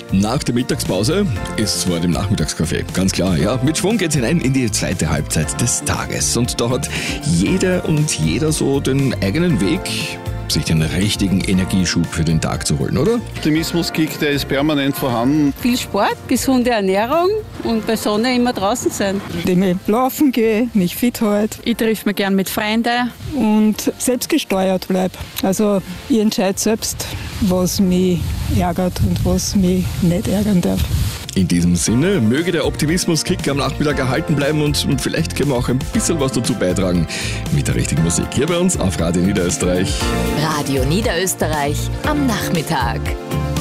Nach der Mittagspause ist vor dem Nachmittagskaffee, ganz klar. Ja, mit Schwung geht's hinein in die zweite Halbzeit des Tages. Und da hat jede und jeder so den eigenen Weg, sich den richtigen Energieschub für den Tag zu holen, oder? Optimismus-Kick, der ist permanent vorhanden. Viel Sport, gesunde Ernährung und bei Sonne immer draußen sein. Indem ich laufen gehe, mich fit halte. Ich treffe mich gern mit Freunden. Und selbstgesteuert bleibe. Also ich entscheide selbst, was mich ärgert und was mich nicht ärgern darf. In diesem Sinne, möge der Optimismus-Kick am Nachmittag erhalten bleiben und vielleicht können wir auch ein bisschen was dazu beitragen mit der richtigen Musik. Hier bei uns auf Radio Niederösterreich. Radio Niederösterreich am Nachmittag.